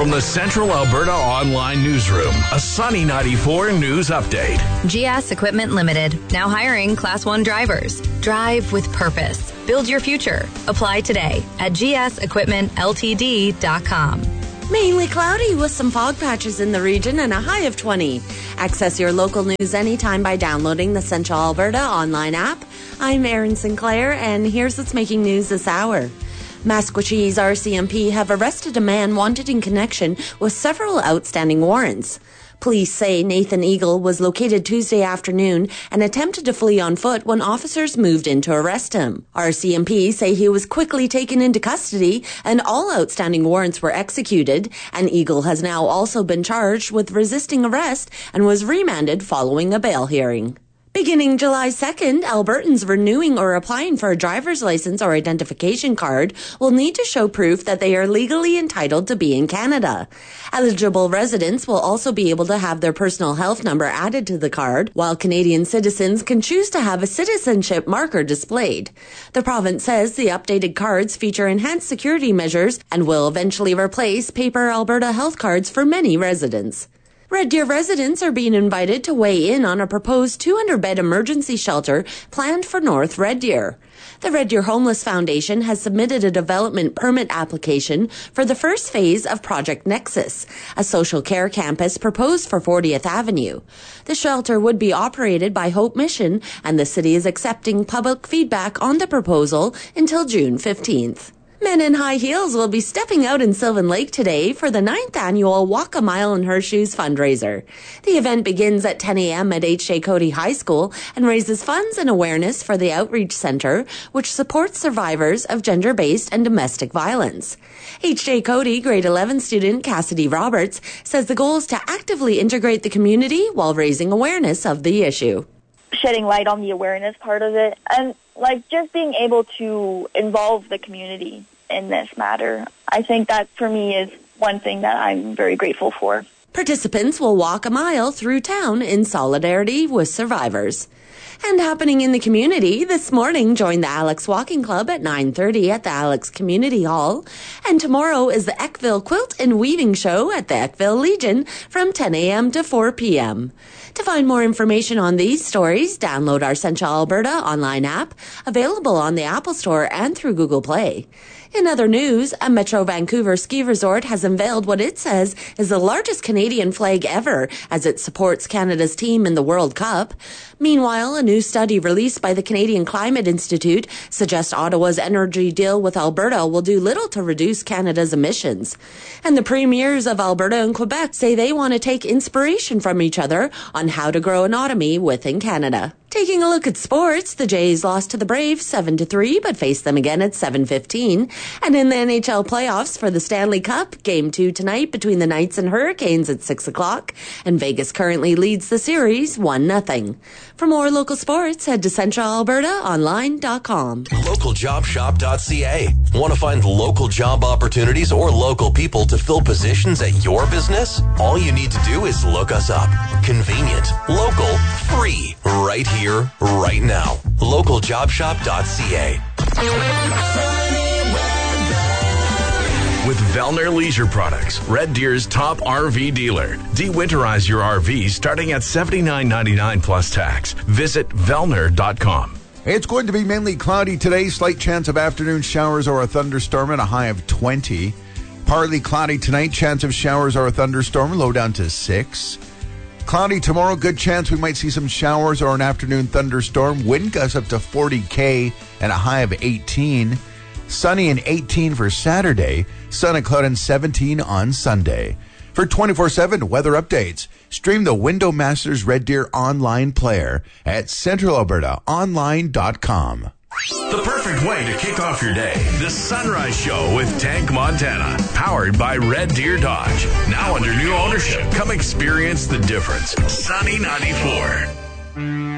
From the Central Alberta Online Newsroom, a Sunny 94 news update. GS Equipment Limited, now hiring Class 1 drivers. Drive with purpose. Build your future. Apply today at gsequipmentltd.com. Mainly cloudy with some fog patches in the region and a high of 20. Access your local news anytime by downloading the Central Alberta online app. I'm Erin Sinclair, and here's what's making news this hour. Maskwacis RCMP have arrested a man wanted in connection with several outstanding warrants. Police say Nathan Eagle was located Tuesday afternoon and attempted to flee on foot when officers moved in to arrest him. RCMP say he was quickly taken into custody and all outstanding warrants were executed, and Eagle has now also been charged with resisting arrest and was remanded following a bail hearing. Beginning July 2nd, Albertans renewing or applying for a driver's license or identification card will need to show proof that they are legally entitled to be in Canada. Eligible residents will also be able to have their personal health number added to the card, while Canadian citizens can choose to have a citizenship marker displayed. The province says the updated cards feature enhanced security measures and will eventually replace paper Alberta health cards for many residents. Red Deer residents are being invited to weigh in on a proposed 200-bed emergency shelter planned for North Red Deer. The Red Deer Homeless Foundation has submitted a development permit application for the first phase of Project Nexus, a social care campus proposed for 40th Avenue. The shelter would be operated by Hope Mission, and the city is accepting public feedback on the proposal until June 15th. Men in high heels will be stepping out in Sylvan Lake today for the 9th annual Walk a Mile in Her Shoes fundraiser. The event begins at 10 a.m. at H.J. Cody High School and raises funds and awareness for the Outreach Center, which supports survivors of gender-based and domestic violence. H.J. Cody grade 11 student Cassidy Roberts says the goal is to actively integrate the community while raising awareness of the issue. Shedding light on the awareness part of it, and just being able to involve the community in this matter. I think that for me is one thing that I'm very grateful for. Participants will walk a mile through town in solidarity with survivors. And happening in the community, this morning join the Alex Walking Club at 9:30 at the Alex Community Hall. And tomorrow is the Eckville Quilt and Weaving Show at the Eckville Legion from 10 a.m. to 4 p.m. To find more information on these stories, download our Central Alberta online app, available on the Apple Store and through Google Play. In other news, a Metro Vancouver ski resort has unveiled what it says is the largest Canadian flag ever as it supports Canada's team in the World Cup. Meanwhile, a new study released by the Canadian Climate Institute suggests Ottawa's energy deal with Alberta will do little to reduce Canada's emissions. And the premiers of Alberta and Quebec say they want to take inspiration from each other on how to grow an economy within Canada. Taking a look at sports, the Jays lost to the Braves 7-3, but faced them again at 7:15. And in the NHL playoffs for the Stanley Cup, Game 2 tonight between the Knights and Hurricanes at 6 o'clock. And Vegas currently leads the series 1-0. For more local sports, head to centralalbertaonline.com. Localjobshop.ca. Want to find local job opportunities or local people to fill positions at your business? All you need to do is look us up. Convenient, local, free, right here, right now. Localjobshop.ca. With Vellner Leisure Products, Red Deer's top RV dealer. De-winterize your RV starting at $79.99 plus tax. Visit Vellner.com. It's going to be mainly cloudy today. Slight chance of afternoon showers or a thunderstorm and a high of 20. Partly cloudy tonight. Chance of showers or a thunderstorm. Low down to 6. Cloudy tomorrow. Good chance we might see some showers or an afternoon thunderstorm. Wind gusts up to 40 km and a high of 18. Sunny and 18 for Saturday. Sun and cloud and 17 on Sunday. For 24/7 weather updates, stream the Window Masters Red Deer online player at centralalbertaonline.com. The perfect way to kick off your day. The Sunrise Show with Tank Montana. Powered by Red Deer Dodge. Now under new ownership. Come experience the difference. Sunny 94.